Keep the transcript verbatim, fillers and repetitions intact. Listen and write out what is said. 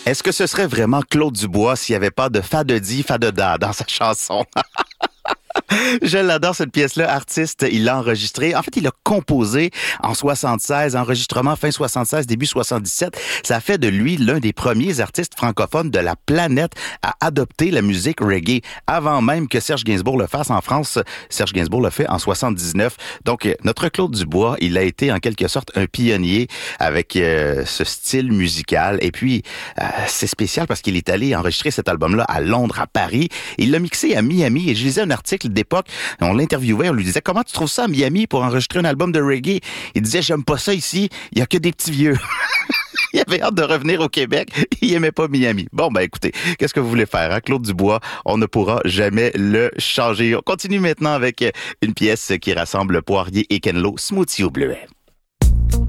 Est-ce que ce serait vraiment Claude Dubois s'il n'y avait pas de fa de di, fa de da dans sa chanson? Je l'adore, cette pièce-là. Artiste, il l'a enregistrée. En fait, il l'a composée en soixante-seize, enregistrement fin soixante-seize, début soixante-dix-sept. Ça fait de lui l'un des premiers artistes francophones de la planète à adopter la musique reggae. Avant même que Serge Gainsbourg le fasse en France, Serge Gainsbourg l'a fait en soixante-dix-neuf. Donc, notre Claude Dubois, il a été en quelque sorte un pionnier avec euh, ce style musical. Et puis, euh, c'est spécial parce qu'il est allé enregistrer cet album-là à Londres, à Paris. Il l'a mixé à Miami. Et je lisais un article d'époque, on l'interviewait, on lui disait « Comment tu trouves ça à Miami pour enregistrer un album de reggae? » Il disait « J'aime pas ça ici, il y a que des petits vieux. » Il avait hâte de revenir au Québec, il aimait pas Miami. Bon, ben écoutez, qu'est-ce que vous voulez faire, hein? Claude Dubois, on ne pourra jamais le changer. On continue maintenant avec une pièce qui rassemble Poirier et Ken Lo, Smoothie au bleuet.